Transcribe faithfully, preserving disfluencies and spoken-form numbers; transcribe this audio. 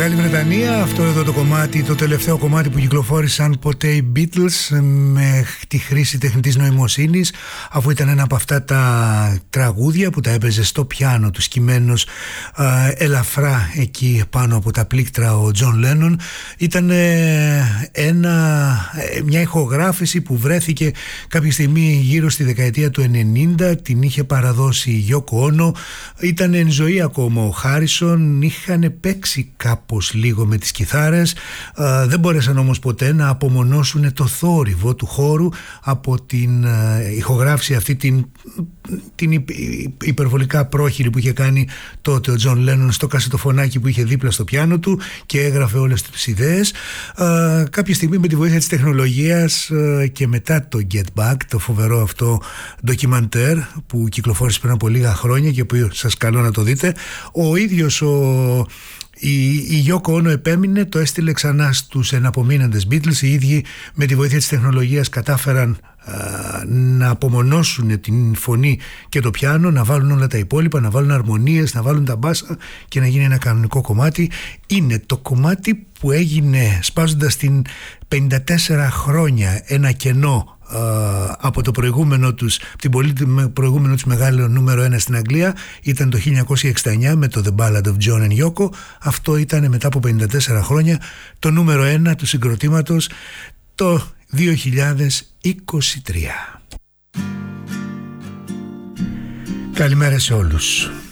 Μεγάλη Βρετανία, αυτό εδώ το κομμάτι, το τελευταίο κομμάτι που κυκλοφόρησαν ποτέ οι Beatles με τη χρήση τεχνητής νοημοσύνης, αφού ήταν ένα από αυτά τα τραγούδια που τα έπαιζε στο πιάνο του σκυμμένος ελαφρά εκεί πάνω από τα πλήκτρα ο Τζον Λένον. Ήταν ένα, μια ηχογράφηση που βρέθηκε κάποια στιγμή γύρω στη δεκαετία του ενενήντα, την είχε παραδώσει η Γιόκο Όνο, ήταν εν ζωή ακόμα ο Χάρισον, είχαν παίξει κάπως λίγο με τις κιθάρες, ε, δεν μπόρεσαν όμως ποτέ να απομονώσουν το θόρυβο του χώρου από την ε, ηχογράφηση αυτή, την, την υπερβολικά πρόχειρη που είχε κάνει τότε ο Τζον Λένον στο κασετοφωνάκι που είχε δίπλα στο πιάνο του και έγραφε όλες τις ιδέες. Ε, κάποια στιγμή με τη βοήθεια της τεχνολογίας ε, και μετά το Get Back, το φοβερό αυτό ντοκιμαντέρ που κυκλοφόρησε πριν από λίγα χρόνια και που σας καλώ να το δείτε, ο ίδιος ο Η, η Γιόκο Όνο επέμεινε, το έστειλε ξανά στους εναπομείναντες Beatles. Οι ίδιοι με τη βοήθεια της τεχνολογίας κατάφεραν α, να απομονώσουν την φωνή και το πιάνο, να βάλουν όλα τα υπόλοιπα, να βάλουν αρμονίες, να βάλουν τα μπάσα και να γίνει ένα κανονικό κομμάτι. Είναι το κομμάτι που έγινε σπάζοντας την πενήντα τέσσερα χρόνια ένα κενό από το προηγούμενο τους, την πολύ προηγούμενο τους μεγάλο νούμερο ένα στην Αγγλία. Ήταν το χίλια εννιακόσια εξήντα εννιά με το The Ballad of John and Yoko. Αυτό ήταν μετά από πενήντα τέσσερα χρόνια το νούμερο ένα του συγκροτήματος το δύο χιλιάδες είκοσι τρία. Καλημέρα σε όλους.